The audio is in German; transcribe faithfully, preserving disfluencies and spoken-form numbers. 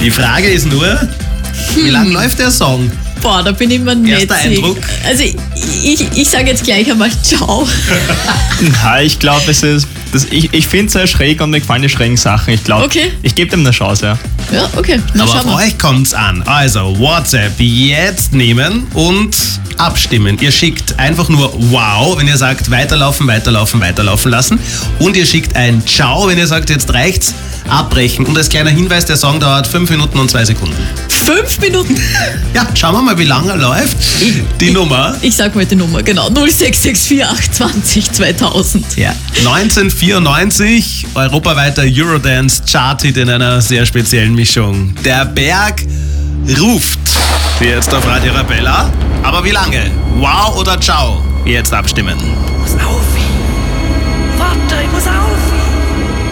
Die Frage ist nur, wie lange läuft der Song? Boah, da bin ich mir nicht Erster sicher. Eindruck? Also ich, ich, ich sage jetzt gleich einmal ciao. Ja, ich glaube, es ist. Das, ich ich finde es sehr schräg und mir gefallen die schrägen Sachen. Ich glaube, Okay. ich gebe dem eine Chance. Ja. Ja, okay. Na, Aber schauen auf wir. euch kommt's an. Also WhatsApp jetzt nehmen und abstimmen. Ihr schickt einfach nur wow, wenn ihr sagt weiterlaufen, weiterlaufen, weiterlaufen lassen. Und ihr schickt ein Ciao, wenn ihr sagt, jetzt reicht's, abbrechen. Und als kleiner Hinweis, der Song dauert fünf Minuten und zwei Sekunden. Fünf Minuten. Ja, schauen wir mal, wie lange er läuft. Die Nummer. Ich sag mal die Nummer, genau. null sechs sechs vier acht zwanzig zweitausend. Ja. neunzehnhundertvierundneunzig, europaweiter Eurodance-Chart-Hit in einer sehr speziellen Mischung. Der Berg ruft. Jetzt auf Radio Arabella. Aber wie lange? Wow oder ciao? Jetzt abstimmen.